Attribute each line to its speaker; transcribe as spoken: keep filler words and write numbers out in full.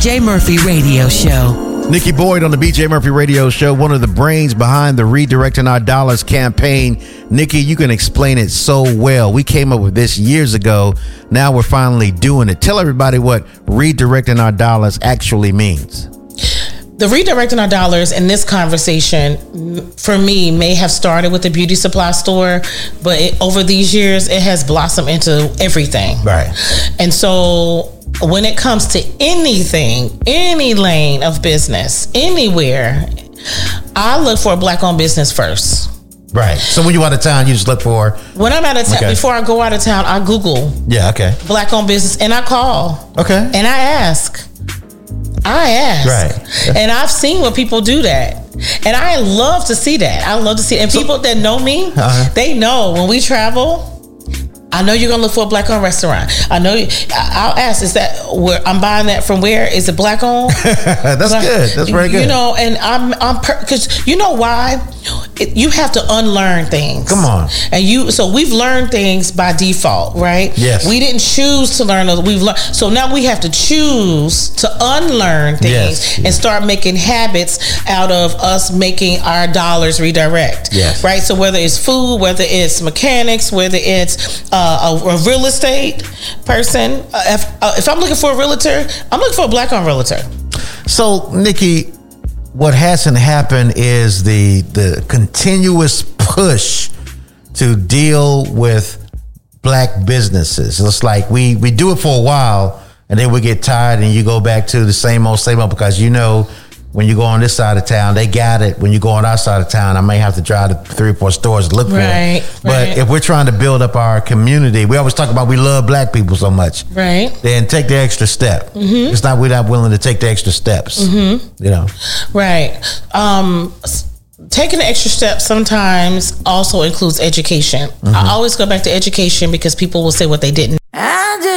Speaker 1: J Murphy Radio Show.
Speaker 2: Nikki Boyd on the B J Murphy Radio Show, one of the brains behind the Redirecting Our Dollars campaign. Nikki, you can explain it so well. We came up with this years ago. Now we're finally doing it. Tell everybody what Redirecting Our Dollars actually means.
Speaker 3: The Redirecting Our Dollars in this conversation, for me, may have started with the beauty supply store, but it, over these years, it has blossomed into everything.
Speaker 2: Right.
Speaker 3: And so when it comes to anything, any lane of business, anywhere, I look for a black-owned business first.
Speaker 2: Right. So when you're out of town, you just look for...
Speaker 3: When I'm out of town, okay. Before I go out of town, I Google.
Speaker 2: Yeah, okay.
Speaker 3: Black-owned business, and I call.
Speaker 2: Okay.
Speaker 3: And I ask. I ask.
Speaker 2: Right.
Speaker 3: And I've seen when people do that. And I love to see that. I love to see it. And so, people that know me, uh-huh. they know when we travel... I know you're gonna look for a black-owned restaurant. I know. You, I'll ask: Is that where I'm buying that from? Where is it black-owned?
Speaker 2: That's
Speaker 3: black,
Speaker 2: good. That's very good.
Speaker 3: You know, and I'm, I'm, because you know why? It, you have to unlearn things.
Speaker 2: Come on.
Speaker 3: And you, so we've learned things by default, right?
Speaker 2: Yes.
Speaker 3: We didn't choose to learn those. We've learned. So now we have to choose to unlearn things
Speaker 2: yes.
Speaker 3: and start making habits out of us making our dollars redirect.
Speaker 2: Yes.
Speaker 3: Right. So whether it's food, whether it's mechanics, whether it's Uh, a, a real estate person. Uh, if, uh, if I'm looking for a realtor, I'm looking for a black-owned realtor.
Speaker 2: So, Nikki, what hasn't happened is the the continuous push to deal with black businesses. It's like we, we do it for a while, and then we get tired, and you go back to the same old, same old, because you know when you go on this side of town, they got it. When you go on our side of town, I may have to drive to three or four stores to look
Speaker 3: right,
Speaker 2: for it. But
Speaker 3: right.
Speaker 2: if we're trying to build up our community, we always talk about we love black people so much.
Speaker 3: Right.
Speaker 2: Then take the extra step. Mm-hmm. It's not we're not willing to take the extra steps. Mm-hmm. You know.
Speaker 3: Right. Um, taking the extra step sometimes also includes education. Mm-hmm. I always go back to education because people will say what they didn't